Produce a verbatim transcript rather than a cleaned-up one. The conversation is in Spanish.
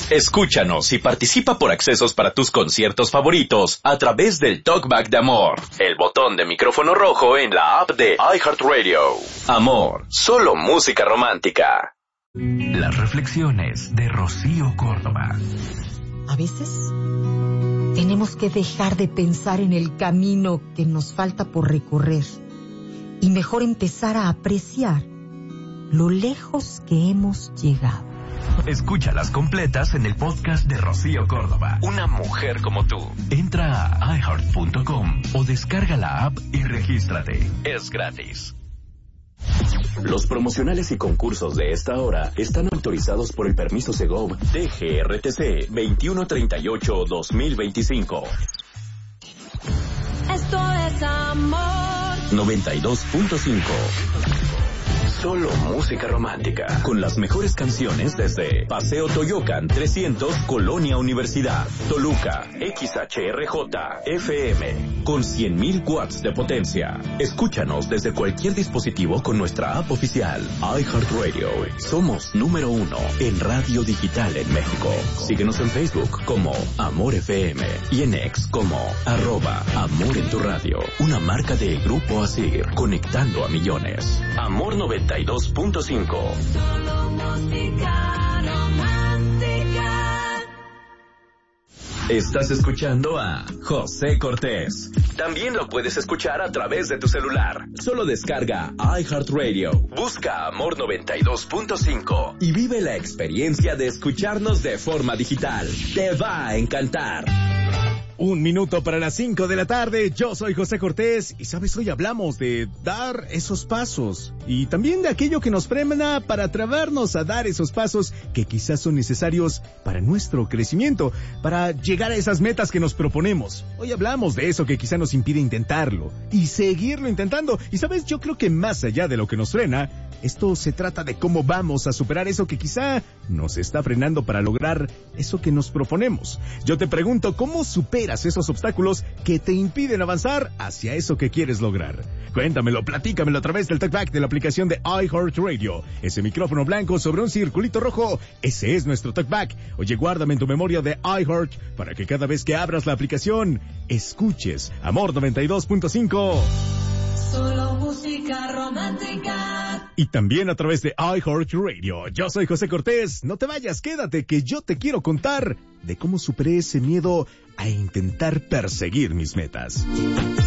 Escúchanos y participa por accesos para tus conciertos favoritos a través del Talkback de Amor, el botón de micrófono rojo en la app de iHeartRadio. Amor, solo música romántica. Las reflexiones de Rocío Córdoba. A veces tenemos que dejar de pensar en el camino que nos falta por recorrer y mejor empezar a apreciar lo lejos que hemos llegado. Escúchalas completas en el podcast de Rocío Córdoba. Una mujer como tú. Entra a i heart punto com o descarga la app y regístrate. Es gratis. Los promocionales y concursos de esta hora están autorizados por el permiso Segov T G R T C veintiuno treinta y ocho guión dos mil veinticinco. Esto es amor. noventa y dos punto cinco. Solo música romántica, con las mejores canciones desde Paseo Toyocan trescientos, Colonia Universidad, Toluca, X H R J, F M, con cien mil watts de potencia. Escúchanos desde cualquier dispositivo con nuestra app oficial, iHeartRadio. Somos número uno en radio digital en México. Síguenos en Facebook como Amor F M y en X como arroba Amor en tu radio. Una marca de Grupo Asir, conectando a millones. Amor noventa y dos punto cinco. Solo música romántica. Estás escuchando a José Cortés. También lo puedes escuchar a través de tu celular. Solo descarga iHeartRadio, busca Amor noventa y dos punto cinco y vive la experiencia de escucharnos de forma digital. Te va a encantar. Un minuto para las cinco de la tarde, yo soy José Cortés y sabes, hoy hablamos de dar esos pasos y también de aquello que nos frena para atrevernos a dar esos pasos que quizás son necesarios para nuestro crecimiento, para llegar a esas metas que nos proponemos. Hoy hablamos de eso que quizá nos impide intentarlo y seguirlo intentando y sabes, yo creo que más allá de lo que nos frena, esto se trata de cómo vamos a superar eso que quizá nos está frenando para lograr eso que nos proponemos. Yo te pregunto, ¿cómo superas esos obstáculos que te impiden avanzar hacia eso que quieres lograr? Cuéntamelo, platícamelo a través del talkback de la aplicación de iHeartRadio. Ese micrófono blanco sobre un circulito rojo, ese es nuestro talkback. Oye, guárdame en tu memoria de iHeart para que cada vez que abras la aplicación, escuches Amor noventa y dos punto cinco. Solo música romántica. Y también a través de iHeartRadio. Yo soy José Cortés. No te vayas, quédate, que yo te quiero contar de cómo superé ese miedo a intentar perseguir mis metas.